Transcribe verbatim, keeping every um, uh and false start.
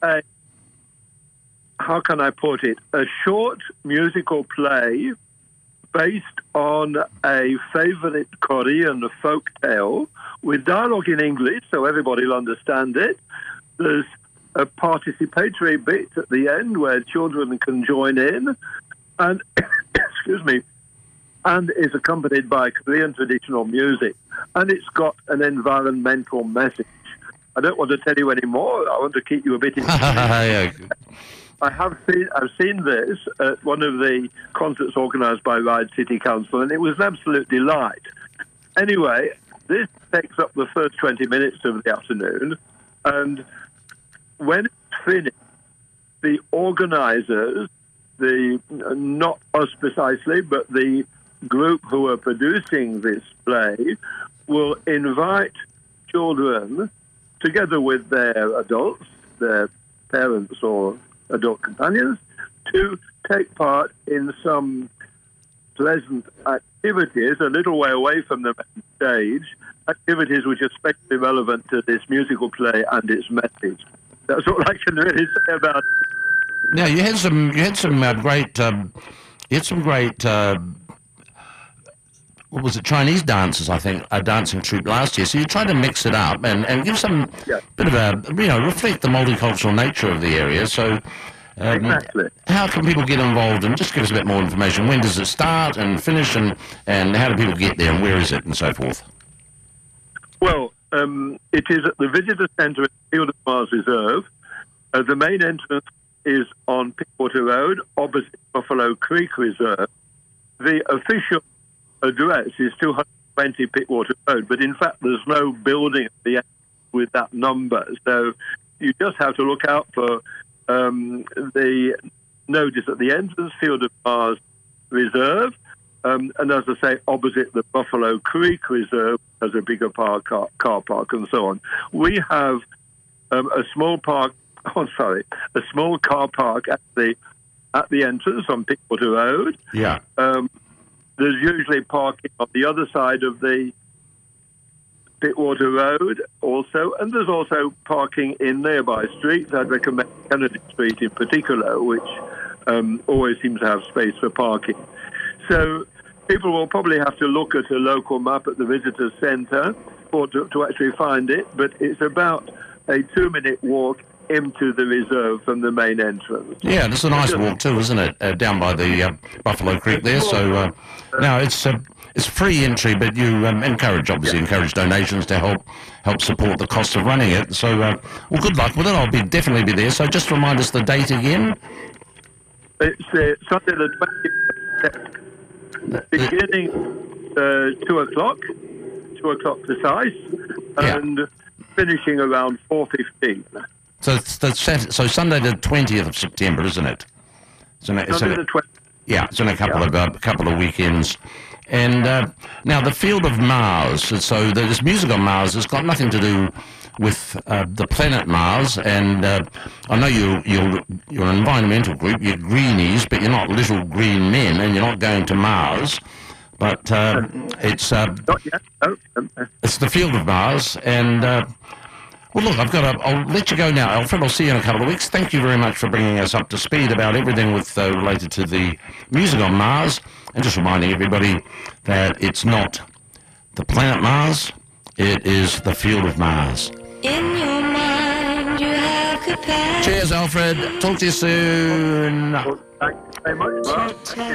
a, how can I put it, a short musical play based on a favorite Korean folk tale with dialogue in English so everybody will understand it. There's a participatory bit at the end where children can join in, and excuse me, and is accompanied by Korean traditional music, and it's got an environmental message. I don't want to tell you any more. I want to keep you a bit interested. I have seen I've seen this at one of the concerts organised by Ryde City Council, and it was an absolute delight. Anyway, this takes up the first twenty minutes of the afternoon, and when it's finished, the organisers, the not us precisely, but the group who are producing this play, will invite children, together with their adults, their parents or adult companions, to take part in some pleasant activities a little way away from the main stage, activities which are especially relevant to this musical play and its message. That's all I can really say about it. Now, you had some, you had some uh, great, um, you had some great, uh, what was it, Chinese dancers, I think, a dancing troupe last year. So you tried to mix it up and, and give some yeah. bit of a, you know, reflect the multicultural nature of the area. So um, exactly. How can people get involved? And just give us a bit more information. When does it start and finish, and, and how do people get there, and where is it, and so forth? Well, um, it is at the Visitor Centre at Field of Mars Reserve. Uh, the main entrance is on Pittwater Road, opposite Buffalo Creek Reserve. The official address is two hundred twenty Pittwater Road, but in fact there's no building at the end with that number. So you just have to look out for um, the notice at the entrance, Field of Mars Reserve, um, and as I say, opposite the Buffalo Creek Reserve, has a bigger park, car, car park and so on. We have um, a small park, oh sorry, a small car park at the at the entrance on Pittwater Road. Yeah. Um, There's usually parking on the other side of the Pittwater Road also, and there's also parking in nearby streets. I'd recommend Kennedy Street in particular, which um, always seems to have space for parking. So people will probably have to look at a local map at the Visitor Centre or to, to actually find it, but it's about a two-minute walk into the reserve from the main entrance. Yeah, it's a nice walk too, isn't it? Uh, down by the uh, Buffalo Creek there. So uh, now it's uh, it's free entry, but you um, encourage, obviously, yeah. encourage donations to help help support the cost of running it. So, uh, well, good luck with it. I'll be definitely be there. So, just remind us the date again. It's uh, Sunday the twentieth, beginning uh, two o'clock, two o'clock precise, and yeah. finishing around four fifteen. So it's the Sat so Sunday the twentieth of September, isn't it? So it's Sunday in a, the twentieth. Yeah, it's in a couple yeah. of uh, couple of weekends. And uh, now the Field of Mars. So this music on Mars has got nothing to do with uh, the planet Mars. And uh, I know you you're you're an environmental group. You're greenies, but you're not little green men, and you're not going to Mars. But uh, it's uh, not yet. No. It's the Field of Mars, and. Uh, Well, look, I've got to, I'll let you go now, Alfred. I'll see you in a couple of weeks. Thank you very much for bringing us up to speed about everything with uh, related to the music on Mars, and just reminding everybody that it's not the planet Mars, it is the Field of Mars. In your mind, you have capacity. Cheers, Alfred. Talk to you soon. Well, thank you very much.